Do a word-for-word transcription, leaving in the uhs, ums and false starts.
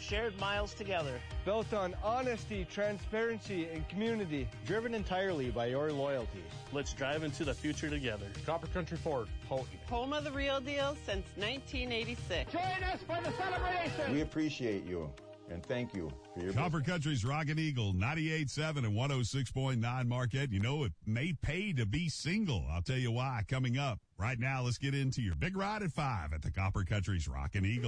shared miles together. Built on honesty, transparency, and community. Driven entirely by your loyalty. Let's drive into the future together. Copper Country Ford, Houghton. Home of the real deal since nineteen eighty-six. Join us for the celebration. We appreciate you. And thank you for your Copper Country's Rockin' Eagle, ninety-eight point seven and one oh six point nine Marquette. You know, it may pay to be single. I'll tell you why coming up. Right now, let's get into your Big Ride at five at the Copper Country's Rockin' Eagle.